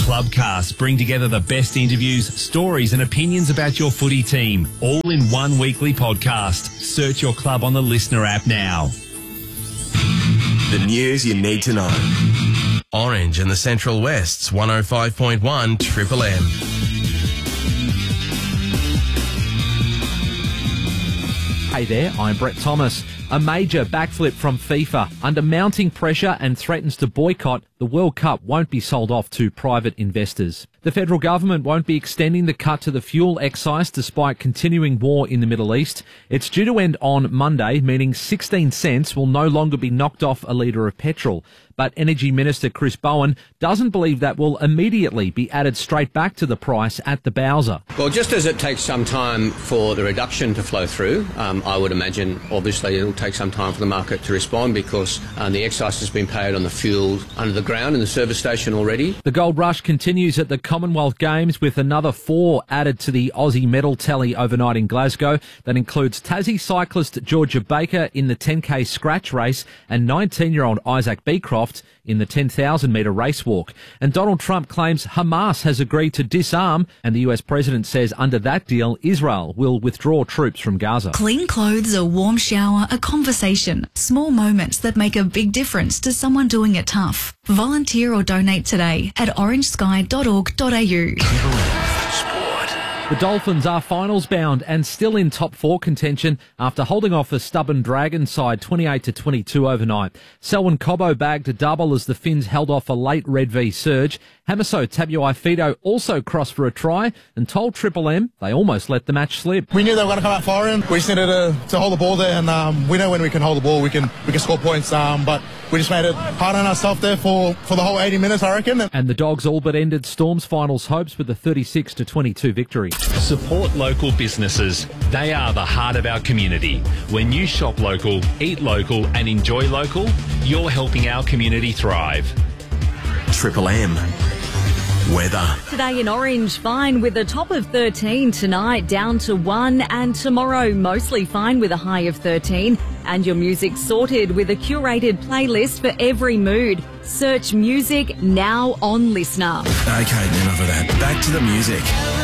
Clubcasts bring together the best interviews, stories and opinions about your footy team, all in one weekly podcast. Search your club on the Listener app now. The news you need to know. Orange and the Central West's 105.1 Triple M. Hey there, I'm Brett Thomas. A major backflip from FIFA. Under mounting pressure and threatens to boycott, the World Cup won't be sold off to private investors. The federal government won't be extending the cut to the fuel excise despite continuing war in the Middle East. It's due to end on Monday, meaning 16 cents will no longer be knocked off a litre of petrol. But Energy Minister Chris Bowen doesn't believe that will immediately be added straight back to the price at the Bowser. Well, just as it takes some time for the reduction to flow through, I would imagine, obviously, it'll take some time for the market to respond because the excise has been paid on the fuel under the ground in the service station already. The gold rush continues at the Commonwealth Games with another 4 added to the Aussie medal tally overnight in Glasgow. That includes Tassie cyclist Georgia Baker in the 10K scratch race and 19-year-old Isaac Beecroft in the 10,000-metre race walk. And Donald Trump claims Hamas has agreed to disarm, and the US president says under that deal, Israel will withdraw troops from Gaza. Clean clothes, a warm shower, a conversation. Small moments that make a big difference to someone doing it tough. Volunteer or donate today at orangesky.org.au. The Dolphins are finals bound and still in top 4 contention after holding off a stubborn Dragon side 28-22 overnight. Selwyn Cobbo bagged a double as the Finns held off a late Red V surge. Hamiso Tabuai-Fidow also crossed for a try and told Triple M they almost let the match slip. We knew they were going to come out firing. We just needed to hold the ball there, and we know when we can hold the ball, we can score points. But we just made it hard on ourselves there for the whole 80 minutes, I reckon. And the Dogs all but ended Storm's finals hopes with a 36-22 victory. Support local businesses. They are the heart of our community. When you shop local, eat local and enjoy local, you're helping our community thrive. Triple M. Weather. Today in Orange, fine with a top of 13. Tonight, down to 1. And tomorrow, mostly fine with a high of 13. And your music sorted with a curated playlist for every mood. Search music now on Listener. Okay, enough of that. Back to the music.